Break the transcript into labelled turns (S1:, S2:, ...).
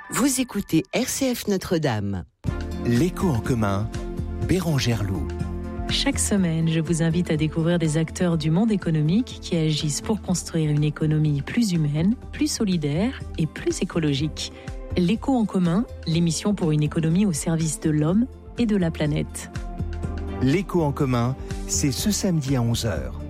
S1: Vous écoutez RCF Notre-Dame.
S2: L'écho en commun, Bérangère Loup.
S3: Chaque semaine, je vous invite à découvrir des acteurs du monde économique qui agissent pour construire une économie plus humaine, plus solidaire et plus écologique. L'écho en commun, l'émission pour une économie au service de l'homme et de la planète.
S2: L'écho en commun, c'est ce samedi à 11h.